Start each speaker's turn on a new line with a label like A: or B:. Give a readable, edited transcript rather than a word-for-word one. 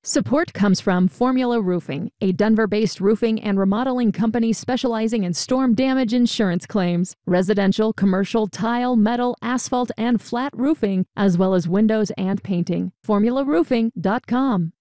A: Support comes from Formula Roofing, a Denver-based roofing and remodeling company specializing in storm damage insurance claims, residential, commercial, tile, metal, asphalt, and flat roofing, as well as windows and painting. FormulaRoofing.com.